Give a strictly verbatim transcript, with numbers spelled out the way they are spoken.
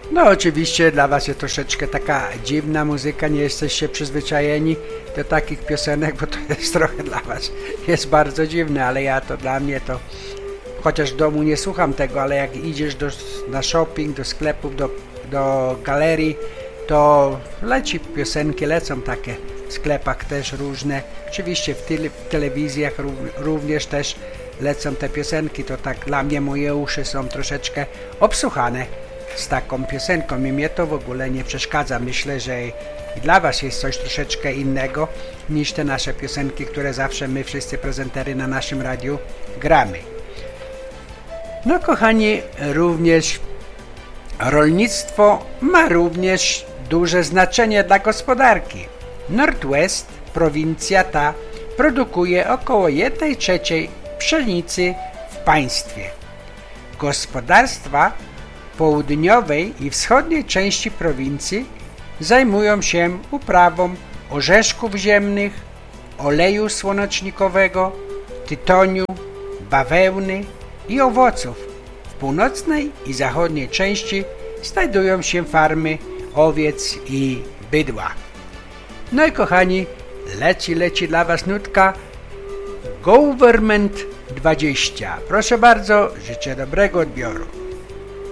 No oczywiście dla was jest troszeczkę taka dziwna muzyka, nie jesteście przyzwyczajeni do takich piosenek, bo to jest trochę dla was, jest bardzo dziwne, ale ja to dla mnie to, chociaż w domu nie słucham tego, ale jak idziesz do, na shopping, do sklepów, do, do galerii, to leci piosenki, lecą takie w sklepach też różne, oczywiście w, tele, w telewizjach również też lecą te piosenki, to tak dla mnie moje uszy są troszeczkę obsłuchane z taką piosenką i mnie to w ogóle nie przeszkadza. Myślę, że i dla was jest coś troszeczkę innego niż te nasze piosenki, które zawsze my wszyscy prezentery na naszym radiu gramy. No kochani, również rolnictwo ma również duże znaczenie dla gospodarki. Northwest, prowincja ta, produkuje około jednej trzeciej pszenicy w państwie. Gospodarstwa południowej i wschodniej części prowincji zajmują się uprawą orzeszków ziemnych, oleju słonecznikowego, tytoniu, bawełny i owoców. W północnej i zachodniej części znajdują się farmy owiec i bydła. No i kochani, leci, leci dla was nutka Government dwadzieścia. Proszę bardzo, życzę dobrego odbioru.